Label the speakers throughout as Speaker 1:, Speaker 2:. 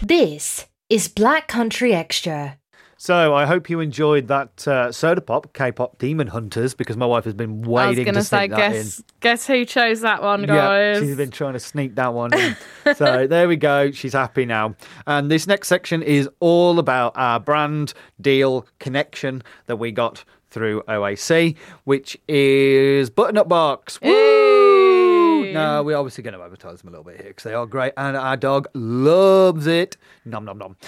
Speaker 1: This is Black Country Extra.
Speaker 2: So I hope you enjoyed that soda pop, K-pop Demon Hunters, because my wife has been waiting to sneak that in.
Speaker 3: Guess who chose that one, guys?
Speaker 2: Yeah, she's been trying to sneak that one in. So there we go. She's happy now. And this next section is all about our brand deal connection that we got through OAC, which is Button-Up Box. Woo! No, we're obviously going to advertise them a little bit here because they are great, and our dog loves it. Nom nom nom.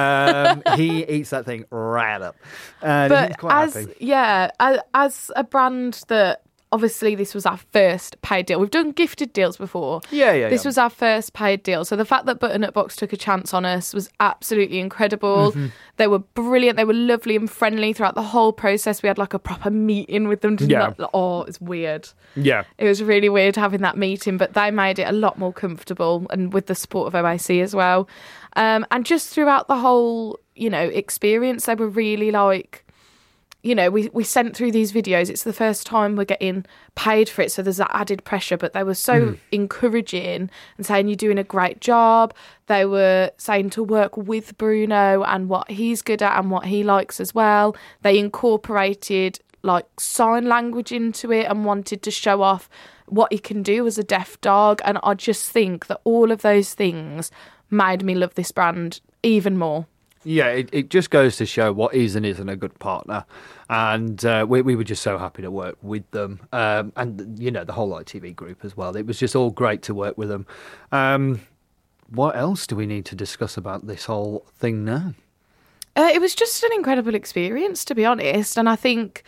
Speaker 2: He eats that thing right up, and he's quite happy.
Speaker 3: Yeah, as a brand that. Obviously, this was our first paid deal. We've done gifted deals before.
Speaker 2: Yeah.
Speaker 3: This was our first paid deal. So the fact that Button-Up Box took a chance on us was absolutely incredible. Mm-hmm. They were brilliant. They were lovely and friendly throughout the whole process. We had like a proper meeting with them. It's weird.
Speaker 2: Yeah.
Speaker 3: It was really weird having that meeting, but they made it a lot more comfortable and with the support of OAC as well. And just throughout the whole, experience, they were really like... we sent through these videos. It's the first time we're getting paid for it, so there's that added pressure. But they were so encouraging and saying you're doing a great job. They were saying to work with Bruno and what he's good at and what he likes as well. They incorporated like sign language into it and wanted to show off what he can do as a deaf dog. And I just think that all of those things made me love this brand even more.
Speaker 2: Yeah, it just goes to show what is and isn't a good partner. And we were just so happy to work with them. And, the whole ITV group as well. It was just all great to work with them. What else do we need to discuss about this whole thing now?
Speaker 3: It was just an incredible experience, to be honest. And I think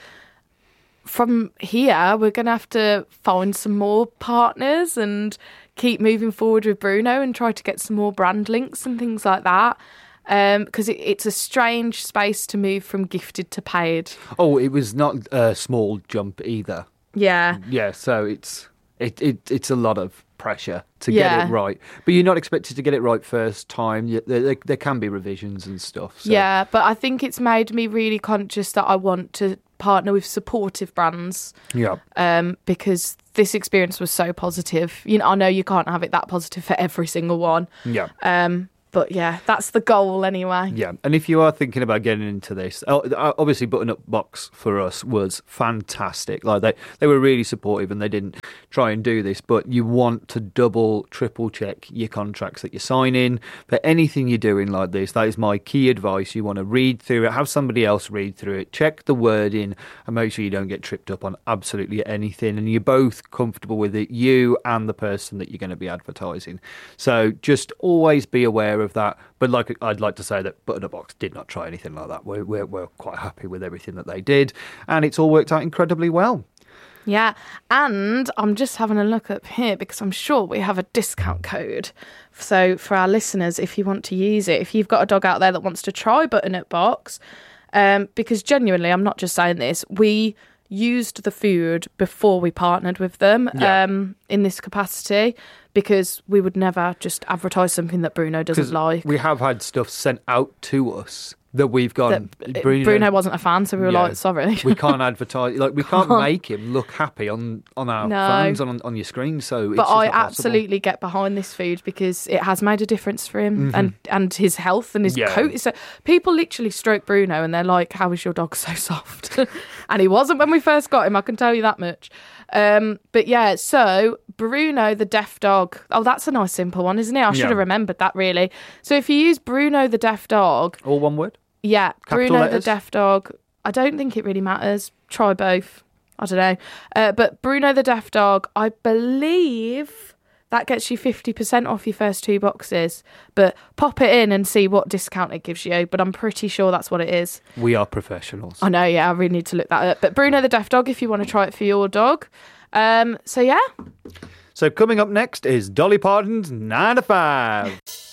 Speaker 3: from here, we're going to have to find some more partners and keep moving forward with Bruno and try to get some more brand links and things like that. Because it's a strange space to move from gifted to paid.
Speaker 2: Oh, it was not a small jump either.
Speaker 3: Yeah.
Speaker 2: Yeah, so it's a lot of pressure to get it right. But you're not expected to get it right first time. There can be revisions and stuff. So.
Speaker 3: Yeah, but I think it's made me really conscious that I want to partner with supportive brands.
Speaker 2: Yeah.
Speaker 3: Because this experience was so positive. I know you can't have it that positive for every single one.
Speaker 2: Yeah.
Speaker 3: But yeah, that's the goal anyway.
Speaker 2: Yeah, and if you are thinking about getting into this, obviously Button-Up Box for us was fantastic. Like they were really supportive and they didn't try and do this, but you want to triple check your contracts that you're signing. For anything you're doing like this, that is my key advice. You want to read through it, have somebody else read through it, check the wording and make sure you don't get tripped up on absolutely anything and you're both comfortable with it, you and the person that you're going to be advertising. So just always be aware of that. But I'd like to say that Button-Up Box did not try anything like that. We're quite happy with everything that they did, and it's all worked out incredibly well.
Speaker 3: Yeah, and I'm just having a look up here because I'm sure we have a discount code. So for our listeners, if you want to use it, if you've got a dog out there that wants to try Button-Up Box, because genuinely, I'm not just saying this, we used the food before we partnered with them in this capacity because we would never just advertise something that Bruno doesn't like.
Speaker 2: We have had stuff sent out to us that we've gone...
Speaker 3: Bruno wasn't a fan, so we were like, sorry.
Speaker 2: We can't advertise... we can't make him look happy on our phones, on your screen, so it's
Speaker 3: But
Speaker 2: just
Speaker 3: I
Speaker 2: not
Speaker 3: absolutely get behind this food because it has made a difference for him and his health and his coat. So people literally stroke Bruno and they're like, how is your dog so soft? And he wasn't when we first got him, I can tell you that much. But yeah, so Bruno the deaf dog. Oh, that's a nice simple one, isn't it? I should have remembered that, really. So if you use Bruno the deaf dog...
Speaker 2: All one word?
Speaker 3: Yeah,
Speaker 2: Capital
Speaker 3: Bruno
Speaker 2: letters?
Speaker 3: the deaf dog. I don't think it really matters. Try both. I don't know. But Bruno the deaf dog, I believe that gets you 50% off your first 2 boxes. But pop it in and see what discount it gives you. But I'm pretty sure that's what it is.
Speaker 2: We are professionals.
Speaker 3: I know, yeah, I really need to look that up. But Bruno the deaf dog, if you want to try it for your dog. So yeah.
Speaker 2: So coming up next is Dolly Parton's 9 to 5.